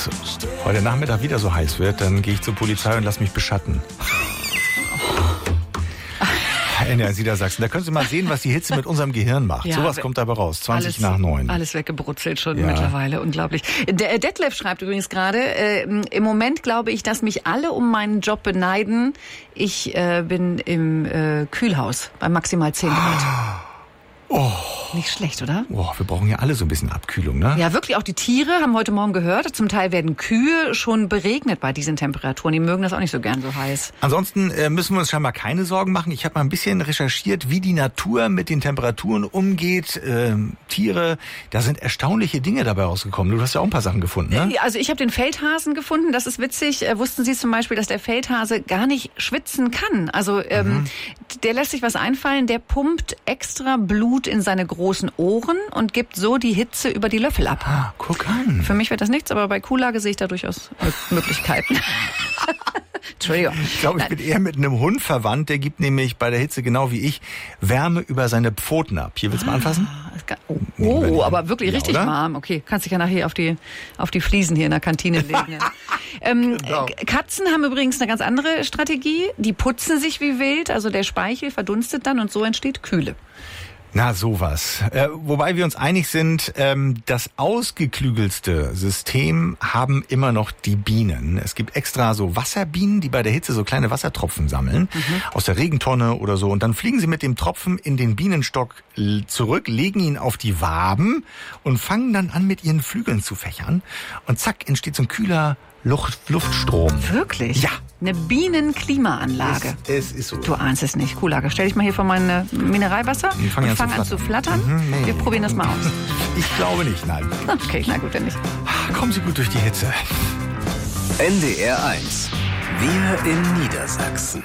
es heute Nachmittag wieder so heiß wird, dann gehe ich zur Polizei und lass mich beschatten. In Niedersachsen. Da können Sie mal sehen, was die Hitze mit unserem Gehirn macht. Ja, sowas kommt aber raus. 20 nach 9. Alles weggebrutzelt schon mittlerweile. Unglaublich. Detlef schreibt übrigens gerade, im Moment glaube ich, dass mich alle um meinen Job beneiden. Ich bin im Kühlhaus bei maximal 10 Grad. Oh. Nicht schlecht, oder? Oh, wir brauchen ja alle so ein bisschen Abkühlung, ne? Ja, wirklich. Auch die Tiere haben heute Morgen gehört. Zum Teil werden Kühe schon beregnet bei diesen Temperaturen. Die mögen das auch nicht so gern so heiß. Ansonsten müssen wir uns scheinbar keine Sorgen machen. Ich habe mal ein bisschen recherchiert, wie die Natur mit den Temperaturen umgeht. Tiere, da sind erstaunliche Dinge dabei rausgekommen. Du hast ja auch ein paar Sachen gefunden, ne? Also ich habe den Feldhasen gefunden. Das ist witzig. Wussten Sie zum Beispiel, dass der Feldhase gar nicht schwitzen kann? Also der lässt sich was einfallen. Der pumpt extra Blut in seine großen Ohren und gibt so die Hitze über die Löffel ab. Ah, guck an. Für mich wird das nichts, aber bei Kuhlage sehe ich da durchaus Möglichkeiten. Entschuldigung. Ich glaube, ich bin eher mit einem Hund verwandt. Der gibt nämlich bei der Hitze, genau wie ich, Wärme über seine Pfoten ab. Hier, willst du mal anfassen? Oh, aber wirklich ja, richtig oder? warm. Okay, kannst dich ja nachher auf die Fliesen hier in der Kantine legen. Genau. Katzen haben übrigens eine ganz andere Strategie. Die putzen sich wie wild, also der Speichel verdunstet dann und so entsteht Kühle. Na, sowas. Wobei wir uns einig sind, das ausgeklügelste System haben immer noch die Bienen. Es gibt extra so Wasserbienen, die bei der Hitze so kleine Wassertropfen sammeln, aus der Regentonne oder so. Und dann fliegen sie mit dem Tropfen in den Bienenstock zurück, legen ihn auf die Waben und fangen dann an, mit ihren Flügeln zu fächern. Und zack, entsteht so ein kühler Luftstrom. Wirklich? Ja. Eine Bienenklimaanlage. Es ist so. Du ahnst es nicht. Kuhlage. Stell dich mal hier vor mein Mineralwasser und fang an zu flattern. Nee. Wir probieren das mal aus. Ich glaube nicht, nein. Okay, na gut, dann nicht. Kommen Sie gut durch die Hitze. NDR 1. Wir in Niedersachsen.